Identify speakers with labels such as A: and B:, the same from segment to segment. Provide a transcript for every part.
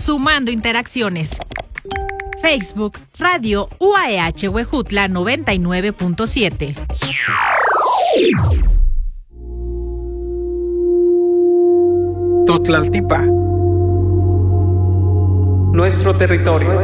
A: sumando interacciones. Facebook, Radio UAEH Huejutla 99.7.
B: Totlaltipa, nuestro territorio.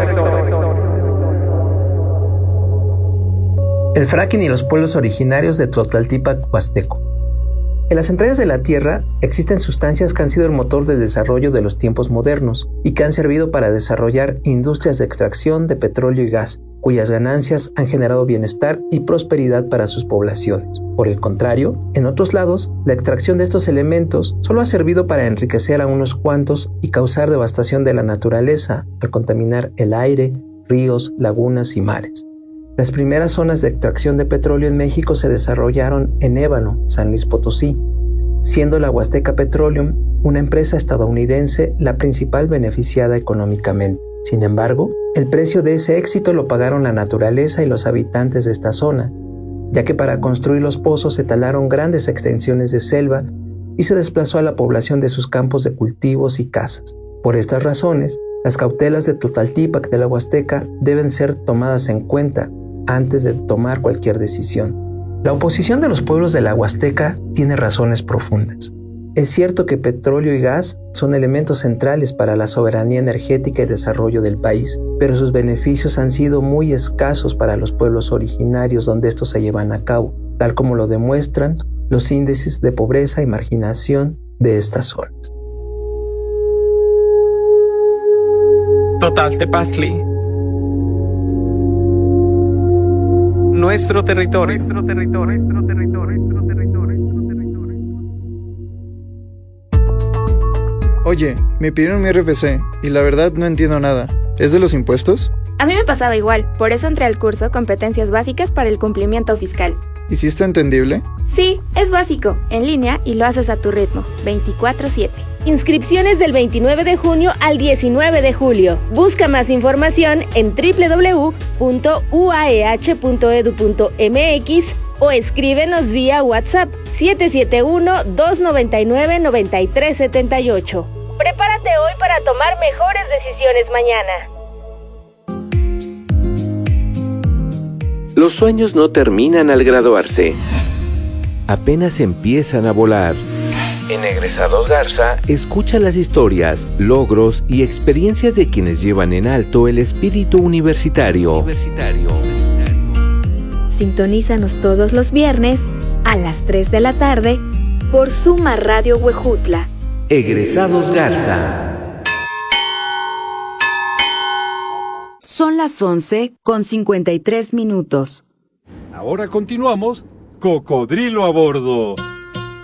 C: El fracking y los pueblos originarios de Totlaltipa Huasteco. En las entrañas de la Tierra existen sustancias que han sido el motor del desarrollo de los tiempos modernos y que han servido para desarrollar industrias de extracción de petróleo y gas, cuyas ganancias han generado bienestar y prosperidad para sus poblaciones. Por el contrario, en otros lados, la extracción de estos elementos solo ha servido para enriquecer a unos cuantos y causar devastación de la naturaleza al contaminar el aire, ríos, lagunas y mares. Las primeras zonas de extracción de petróleo en México se desarrollaron en Ébano, San Luis Potosí, siendo la Huasteca Petroleum, una empresa estadounidense, la principal beneficiada económicamente. Sin embargo, el precio de ese éxito lo pagaron la naturaleza y los habitantes de esta zona, ya que para construir los pozos se talaron grandes extensiones de selva y se desplazó a la población de sus campos de cultivos y casas. Por estas razones, las cautelas de Totlaltipac de la Huasteca deben ser tomadas en cuenta antes de tomar cualquier decisión. La oposición de los pueblos de la Huasteca tiene razones profundas. Es cierto que petróleo y gas son elementos centrales para la soberanía energética y desarrollo del país, pero sus beneficios han sido muy escasos para los pueblos originarios donde estos se llevan a cabo, tal como lo demuestran los índices de pobreza y marginación de estas zonas.
B: Totaltepazli, nuestro territorio.
D: Oye, me pidieron mi RFC y la verdad no entiendo nada. ¿Es de los impuestos?
E: A mí me pasaba igual, por eso entré al curso Competencias Básicas para el Cumplimiento Fiscal.
D: ¿Y si está entendible?
E: Sí, es básico, en línea y lo haces a tu ritmo, 24/7.
F: Inscripciones del 29 de junio al 19 de julio. Busca más información en www.uaeh.edu.mx o escríbenos vía WhatsApp 771-299-9378. Prepárate hoy para tomar mejores decisiones mañana.
G: Los sueños no terminan al graduarse. Apenas empiezan a volar. En Egresados Garza, escucha las historias, logros y experiencias de quienes llevan en alto el espíritu universitario.
H: Sintonízanos todos los viernes a las 3 de la tarde por Suma Radio Huejutla.
G: Egresados Garza.
H: Son las 11:53.
I: Ahora continuamos, Cocodrilo a bordo.